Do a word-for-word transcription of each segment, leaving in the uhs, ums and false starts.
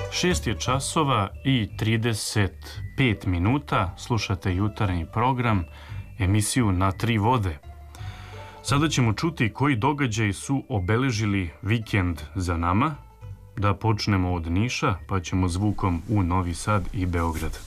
Šest je časova i trideset pet minuta. Slušate jutarnji program, emisiju Na tri vode. Sada ćemo čuti koji događaji su obeležili vikend za nama. Da počnemo od Niša, pa ćemo zvukom u Novi Sad i Beograd.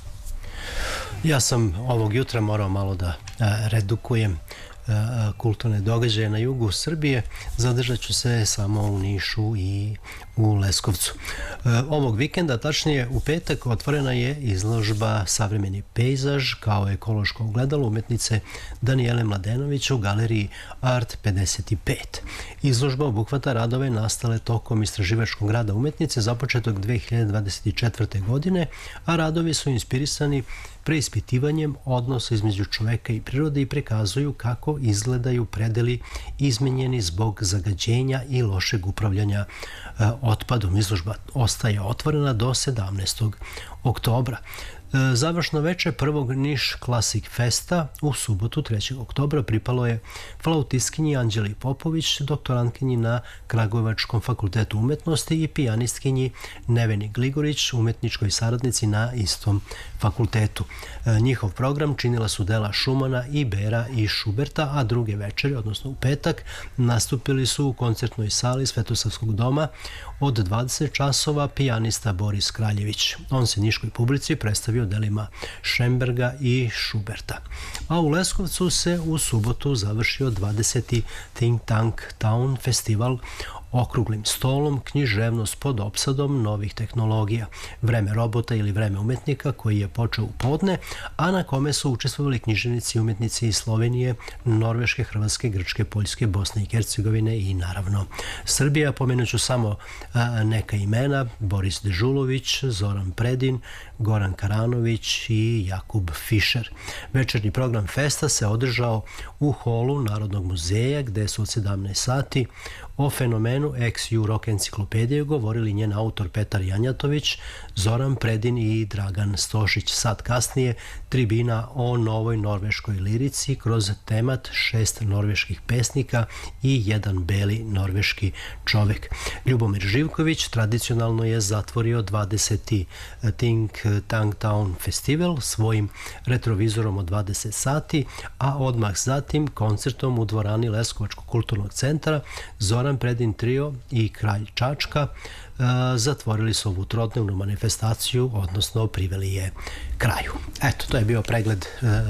Ja sam ovog jutra morao malo da redukujem kulturne događaje na jugu Srbije. Zadržat ću se samo u Nišu i u Leskovcu. Ovog vikenda, tačnije u petak, otvorena je izložba Savremeni pejzaž kao ekološko ogledalo umetnice Danijele Mladenović u galeriji Art pedeset pet. Izložba obuhvata radove nastale tokom istraživačkog rada umetnice započetog dve hiljade dvadeset četvrte. godine, a radovi su inspirisani preispitivanjem odnosa između čoveka i prirode i prikazuju kako izgledaju predeli izmenjeni zbog zagađenja i lošeg upravljanja otpadom. Izložba ostaje otvorena do sedamnaestog oktobra. Završno veče prvog Niš Classic Festa u subotu trećeg oktobra pripalo je flautistkinji Anđeli Popović, doktorantkinji na Kragujevačkom fakultetu umetnosti i pijanistkinji Neveni Gligorić, umetničkoj saradnici na istom fakultetu. Njihov program činila su dela Šumana i Bera i Šuberta, a druge večeri, odnosno u petak, nastupili su u koncertnoj sali Svetosavskog doma od dvadeset časova pijanista Boris Kraljević. On se niškoj publici predstavio delima Šemberga i Šuberta. A u Leskovcu se u subotu završio dvadeseti Think Tank Town festival okruglim stolom književnost pod opsadom novih tehnologija, vreme robota ili vreme umetnika, koji je počeo u podne, a na kome su učestvovali književnici i umetnici iz Slovenije, Norveške, Hrvatske, Grčke, Poljske, Bosne i Hercegovine i naravno Srbija. Pomenuću samo a, neka imena: Boris Dežulović, Zoran Predin, Goran Karanović i Jakub Fišer. Večernji program festa se održao u holu Narodnog muzeja, gde su od sedamnaest sati o fenomenu ex-ju rock enciklopedije govorili njen autor Petar Janjatović, Zoran Predin i Dragan Stošić. Sad kasnije tribina o novoj norveškoj lirici kroz temat šest norveških pesnika i jedan beli norveški čovek. Ljubomir Živković tradicionalno je zatvorio dvadeseti Think Tank Town festival svojim retrovizorom od dvadeset sati, a odmah zatim koncertom u dvorani Leskovačkog kulturnog centra Zoran Predin trio i Kralj Čačka zatvorili su ovu trodnevnu manifestaciju, odnosno priveli je kraju. Eto, to je bio pregled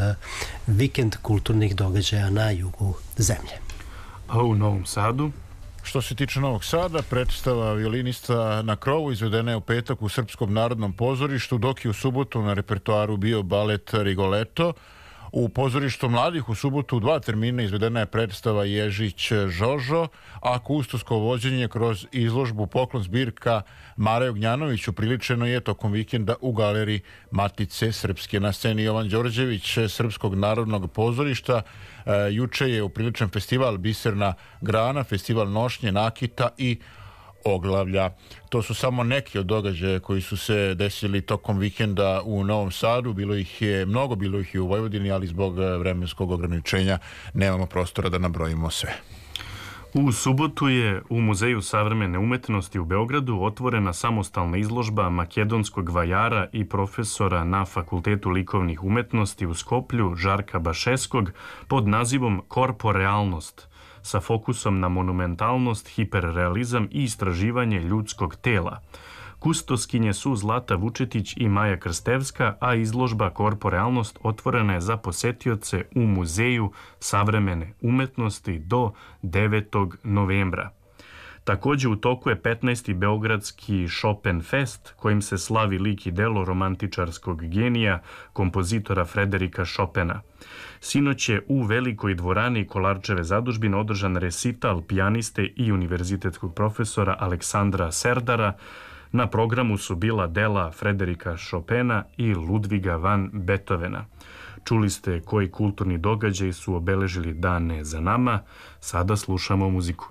vikend kulturnih događaja na jugu zemlje. A u Novom Sadu? Što se tiče Novog Sada, predstava Violinista na krovu izvedena je u petak u Srpskom narodnom pozorištu, dok je u subotu na repertoaru bio balet Rigoletto. U pozorištu mladih u subotu u dva termina izvedena je predstava Ježić Žožo, a kustosko vođenje kroz izložbu Poklon zbirka Mare Ognjanović upriličeno je tokom vikenda u galeriji Matice Srpske. Na sceni Jovan Đorđević Srpskog narodnog pozorišta. E, juče je upriličen festival Biserna grana, festival nošnje, nakita i oglavlja. To su samo neki od događaja koji su se desili tokom vikenda u Novom Sadu. Bilo ih je mnogo, bilo ih je u Vojvodini, ali zbog vremenskog ograničenja nemamo prostora da nabrojimo sve. U subotu je u Muzeju savremene umetnosti u Beogradu otvorena samostalna izložba makedonskog vajara i profesora na Fakultetu likovnih umetnosti u Skoplju Žarka Bašeskog pod nazivom Korporealnost, sa fokusom na monumentalnost, hiperrealizam i istraživanje ljudskog tela. Kustoskinje su Zlata Vučetić i Maja Krstevska, a izložba Korporealnost otvorena je za posetioce u Muzeju savremene umetnosti do devetog novembra. Takođe u toku je petnaesti Beogradski Chopin Fest, kojim se slavi lik i delo romantičarskog genija kompozitora Frederika Chopina. Sinoć je u velikoj dvorani Kolarčeve zadužbine održan resital pijaniste i univerzitetskog profesora Aleksandra Serdara. Na programu su bila dela Frederika Chopina i Ludviga van Beethovena. Čuli ste koji kulturni događaji su obeležili dane za nama. Sada slušamo muziku.